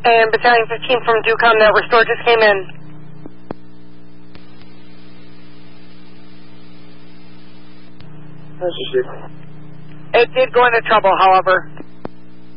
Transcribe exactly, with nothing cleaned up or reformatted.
and Battalion fifteen from DUCOM, that restore just came in. It did go into trouble, however.